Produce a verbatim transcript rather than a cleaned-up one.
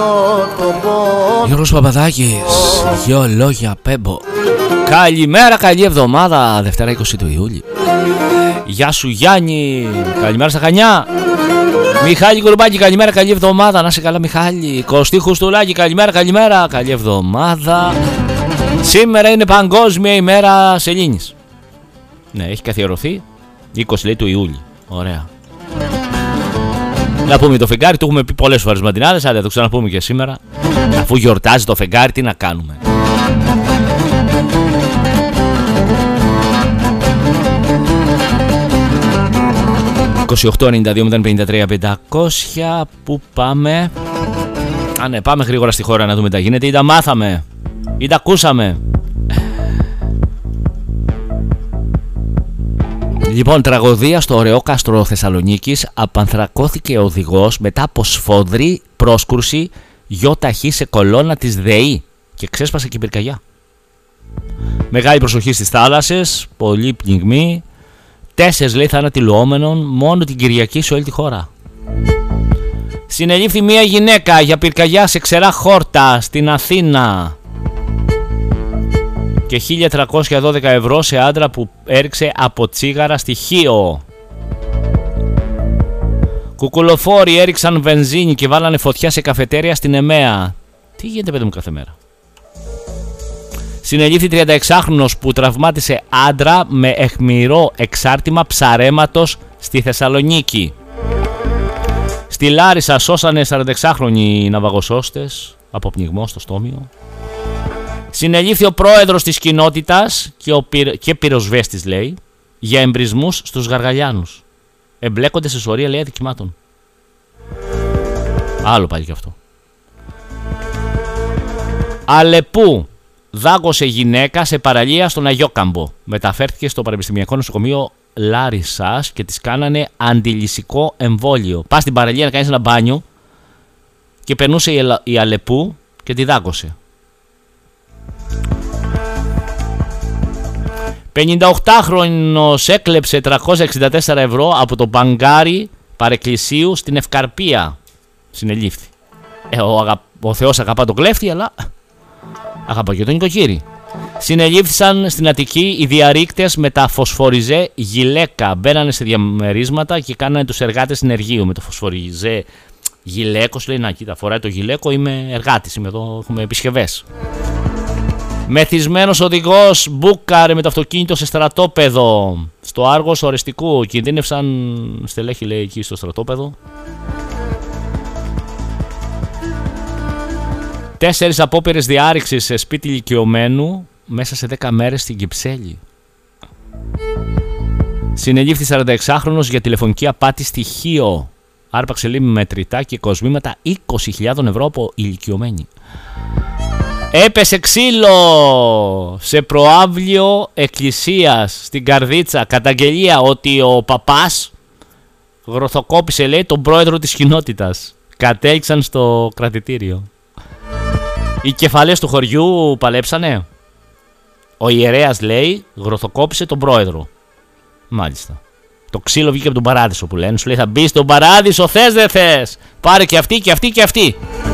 Γιώργος Παπαδάκης, δυο λόγια πέμπω. Καλημέρα, καλή εβδομάδα. Δευτέρα είκοσι του Ιούλη. Γεια σου Γιάννη, καλημέρα στα Χανιά. Μιχάλη Κουρμπάκη, καλημέρα, καλή εβδομάδα. Να σε καλά Μιχάλη. Κωστή Χουστουλάκη, καλημέρα, καλημέρα, καλή εβδομάδα. Σήμερα είναι Παγκόσμια ημέρα Σελήνης. Ναι, έχει καθιερωθεί είκοσι λέει του Ιούλη. Ωραία. Να πούμε το φεγγάρι, το έχουμε πει πολλές φορές ματινάδες, αλλά θα το ξαναπούμε και σήμερα. Αφού γιορτάζει το φεγγάρι, τι να κάνουμε. είκοσι οκτώ ενενήντα δύο μηδέν πενήντα τρία πεντακόσια. Πού πάμε? Α, ναι, πάμε γρήγορα στη χώρα να δούμε τι γίνεται. Ή τα μάθαμε ή τα ακούσαμε. Λοιπόν, τραγωδία στο ωραίο κάστρο Θεσσαλονίκης. Απανθρακώθηκε ο οδηγός μετά από σφοδρή πρόσκρουση γιο ταχύ σε κολόνα της ΔΕΗ και ξέσπασε και πυρκαγιά. Μεγάλη προσοχή στις θάλασσες, πολλοί πνιγμοί. Τέσσερις λέει θάνατοι λουόμενων μόνο την Κυριακή σε όλη τη χώρα. Συνελήφθη μία γυναίκα για πυρκαγιά σε ξερά χόρτα στην Αθήνα. Και χίλια τριακόσια δώδεκα ευρώ σε άντρα που έριξε από τσίγαρα στη Χίο. Κουκουλοφόροι έριξαν βενζίνη και βάλανε φωτιά σε καφετέρια στην Εμέα. Τι γίνεται παιδί μου κάθε μέρα. Συνελήφθη τριανταεξάχρονος που τραυμάτισε άντρα με αιχμηρό εξάρτημα ψαρέματος στη Θεσσαλονίκη. Στη Λάρισα σώσανε σαρανταεξάχρονοι ναυαγοσώστες από πνιγμό στο στόμιο. Συνελήφθη ο πρόεδρος της κοινότητας και, ο πυ... και πυροσβέστης λέει για εμπρισμούς στους Γαργαλιάνους. Εμπλέκονται σε σωρία λέει αδικημάτων. Άλλο πάλι και αυτό. Αλεπού δάγκωσε γυναίκα σε παραλία στον Αγιόκαμπο. Μεταφέρθηκε στο Πανεπιστημιακό Νοσοκομείο Λάρισσας και της κάνανε αντιλυσικό εμβόλιο. Πας στην παραλία να κάνεις ένα μπάνιο και περνούσε η, η Αλεπού και τη δάγκωσε. πενηνταοκτάχρονος έκλεψε τριακόσια εξήντα τέσσερα ευρώ από το μπαγκάρι παρεκκλησίου στην Ευκαρπία. Συνελήφθη. Ε, ο, αγα... ο Θεός αγαπά τον κλέφτη, αλλά αγαπά και τον νοικοκύρη. Συνελήφθησαν στην Αττική οι διαρρήκτες με τα φωσφοριζέ γυλαίκα. Μπαίνανε σε διαμερίσματα και κάνανε τους εργάτες συνεργείου με το φωσφοριζέ γυλαίκο. Σου λέει να κοίτα, φοράει το γυλαίκο, είμαι εργάτης, είμαι εδώ, έχουμε επισκευές. Μεθυσμένος οδηγός μπούκαρε με το αυτοκίνητο σε στρατόπεδο. Στο Άργος Ορεστικού κινδύνευσαν στελέχη λέει εκεί στο στρατόπεδο. Τέσσερις απόπειρες διάρρηξης σε σπίτι ηλικιωμένου μέσα σε δέκα μέρες στην Κυψέλη. Συνελήφθη σαρανταεξάχρονος για τηλεφωνική απάτη στη Χίο. Άρπαξε λέει μετρητά και κοσμήματα είκοσι χιλιάδες ευρώ από ηλικιωμένη. Έπεσε ξύλο σε προάβλιο εκκλησίας στην Καρδίτσα. Καταγγελία ότι ο παπάς γροθοκόπησε λέει τον πρόεδρο της κοινότητας. Κατέληξαν στο κρατητήριο. Οι κεφαλές του χωριού παλέψανε. Ο ιερέας λέει γροθοκόπησε τον πρόεδρο. Μάλιστα. Το ξύλο βγήκε από τον παράδεισο που λένε. Σου λέει θα μπει στον παράδεισο, θες δεν θες. Πάρε και αυτή και αυτή και αυτή.